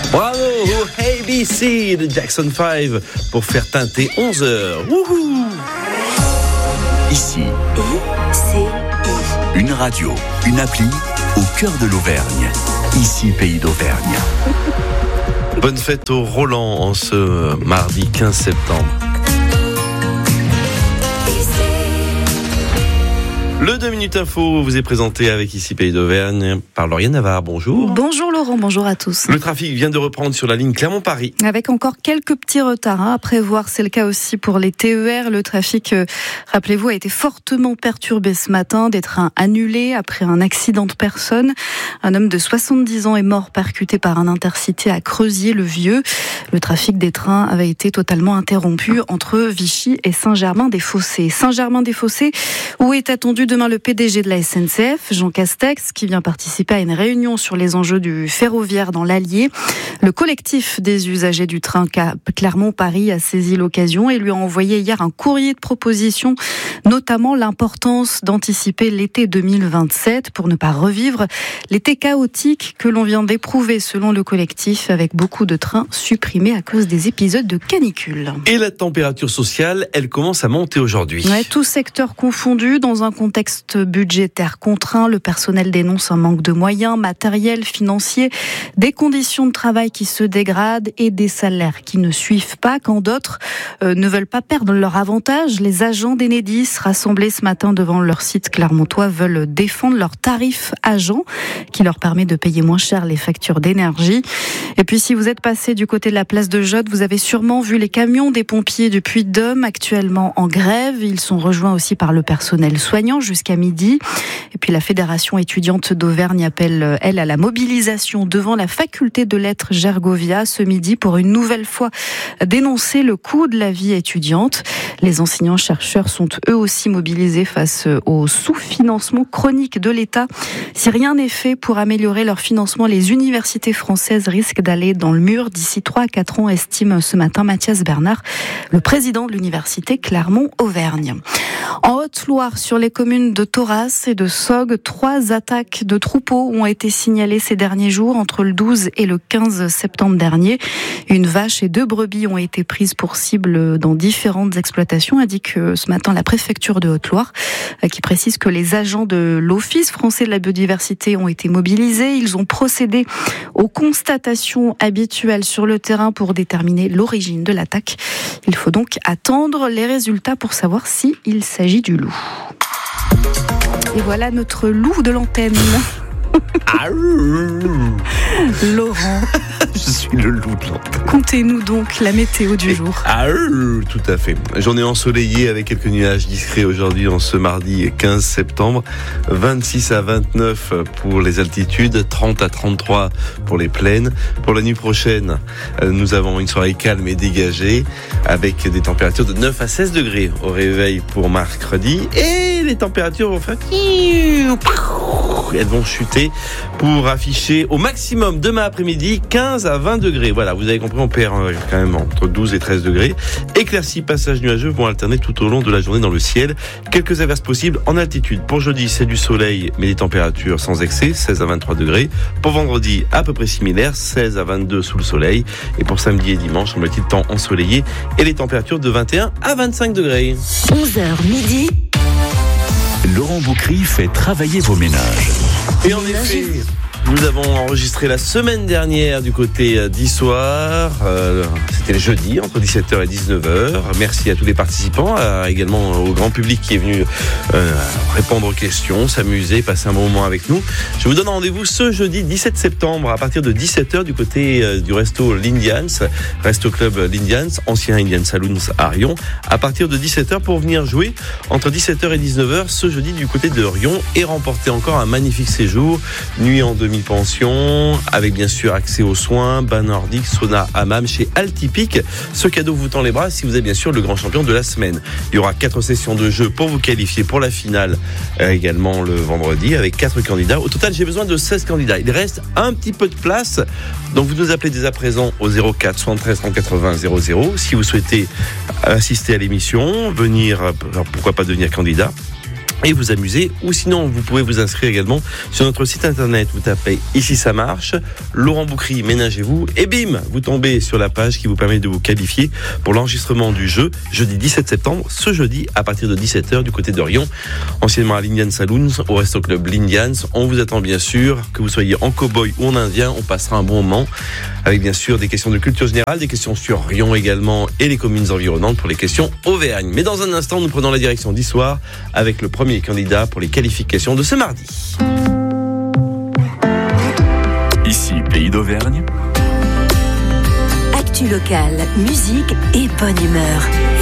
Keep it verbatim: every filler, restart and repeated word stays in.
Bravo au A B C de Jackson cinq pour faire teinter onze heures. Wouhou! Ici, I C I. une radio, une appli au cœur de l'Auvergne. Ici, Pays d'Auvergne. Bonne fête au Roland en ce mardi quinze septembre. Le deux minutes info vous est présenté avec Ici Pays d'Auvergne par Lauriane Navarre. Bonjour. Bonjour Laurent, bonjour à tous. Le trafic vient de reprendre sur la ligne Clermont-Paris. Avec encore quelques petits retards hein, à prévoir, c'est le cas aussi pour les T E R. Le trafic, euh, rappelez-vous, a été fortement perturbé ce matin. Des trains annulés après un accident de personne. Un homme de soixante-dix ans est mort percuté par un intercité à Creusier-le-Vieux. Le trafic des trains avait été totalement interrompu entre Vichy et Saint-Germain-des-Fossés. Saint-Germain-des-Fossés, où est attendu demain le P D G de la S N C F, Jean Castex, qui vient participer à une réunion sur les enjeux du ferroviaire dans l'Allier. Le collectif des usagers du train Clermont-Paris a saisi l'occasion et lui a envoyé hier un courrier de proposition, notamment l'importance d'anticiper l'été deux mille vingt-sept pour ne pas revivre l'été chaotique que l'on vient d'éprouver selon le collectif, avec beaucoup de trains supprimés à cause des épisodes de canicule. Et la température sociale, elle commence à monter aujourd'hui. Ouais, tous secteurs confondus, dans un contexte budgétaire contraint, le personnel dénonce un manque de moyens matériels, financiers, des conditions de travail qui se dégradent et des salaires qui ne suivent pas, quand d'autres euh, ne veulent pas perdre leur avantage. Les agents d'Enedis, rassemblés ce matin devant leur site clermontois, veulent défendre leur tarif agent qui leur permet de payer moins cher les factures d'énergie. Et puis si vous êtes passé du côté de la place de Jotte, vous avez sûrement vu les camions des pompiers du Puy-de-Dôme actuellement en grève. Ils sont rejoints aussi par le personnel soignant jusqu'à midi. Et puis la Fédération étudiante d'Auvergne appelle, elle, à la mobilisation devant la faculté de lettres Gergovia ce midi pour une nouvelle fois dénoncer le coût de la vie étudiante. Les enseignants-chercheurs sont eux aussi mobilisés face au sous-financement chronique de l'État. Si rien n'est fait pour améliorer leur financement, les universités françaises risquent d'aller dans le mur d'ici trois à quatre ans, estime ce matin Mathias Bernard, le président de l'université Clermont-Auvergne. En Haute-Loire, sur les communes de Thoras et de Saugues, trois attaques de troupeaux ont été signalées ces derniers jours, entre le douze et le quinze septembre dernier. Une vache et deux brebis ont été prises pour cible dans différentes exploitations, indique ce matin la préfecture de Haute-Loire, qui précise que les agents de l'Office français de la biodiversité ont été mobilisés. Ils ont procédé aux constatations habituelles sur le terrain pour déterminer l'origine de l'attaque. Il faut donc attendre les résultats pour savoir s'il s'agit du loup. Et voilà notre loup de l'antenne. Laurent, je suis le loup de l'antenne. Contez-nous donc la météo du jour. Ah, tout à fait. Journée ensoleillée avec quelques nuages discrets aujourd'hui en ce mardi quinze septembre. vingt-six à vingt-neuf pour les altitudes, trente à trente-trois pour les plaines. Pour la nuit prochaine, nous avons une soirée calme et dégagée avec des températures de neuf à seize degrés au réveil pour mercredi. Et les températures vont faire... Elles vont chuter pour afficher au maximum demain après-midi quinze à vingt degrés. Voilà, vous avez compris, on perd quand même entre douze et treize degrés. Éclaircies, passages nuageux vont alterner tout au long de la journée dans le ciel. Quelques averses possibles en altitude. Pour jeudi, c'est du soleil, mais des températures sans excès, seize à vingt-trois degrés. Pour vendredi, à peu près similaire, seize à vingt-deux sous le soleil. Et pour samedi et dimanche, on met-il temps ensoleillé et les températures de vingt et un à vingt-cinq degrés. onze heures midi. Laurent Boucry fait travailler vos ménages. Et en effet, nous avons enregistré la semaine dernière du côté d'Issoire. Euh, c'était le jeudi, entre dix-sept heures et dix-neuf heures. Merci à tous les participants, à, également au grand public qui est venu euh, répondre aux questions, s'amuser, passer un bon moment avec nous. Je vous donne rendez-vous ce jeudi dix-sept septembre à partir de dix-sept heures du côté euh, du resto l'Indians, Resto Club l'Indians, ancien Indian Saloons à Rion, à partir de dix-sept heures pour venir jouer entre dix-sept heures et dix-neuf heures ce jeudi du côté de Rion et remporter encore un magnifique séjour, nuit en demi-pension, avec bien sûr accès aux soins, bain nordique, sauna, hammam chez Altipic. Ce cadeau vous tend les bras si vous êtes bien sûr le grand champion de la semaine. Il y aura quatre sessions de jeu pour vous qualifier pour la finale euh, également le vendredi avec quatre candidats. Au total, j'ai besoin de seize candidats. Il reste un petit peu de place. Donc vous nous appelez dès à présent au zéro quatre soixante-treize trente quatre-vingts zéro zéro si vous souhaitez assister à l'émission, venir, pourquoi pas devenir candidat. et vous amuser. Ou sinon, vous pouvez vous inscrire également sur notre site internet. Vous tapez Ici ça marche, Laurent Boukry, ménagez-vous, et bim, vous tombez sur la page qui vous permet de vous qualifier pour l'enregistrement du jeu, jeudi dix-sept septembre, ce jeudi à partir de dix-sept heures du côté de Rion, anciennement à l'Indian Saloons, au Resto Club l'Indians. On vous attend bien sûr, que vous soyez en cow-boy ou en indien, on passera un bon moment avec bien sûr des questions de culture générale, des questions sur Rion également et les communes environnantes pour les questions Auvergne. Mais dans un instant, nous prenons la direction d'Issoire avec le premier candidat pour les qualifications de ce mardi. Ici, Pays d'Auvergne. Actu locale, musique et bonne humeur.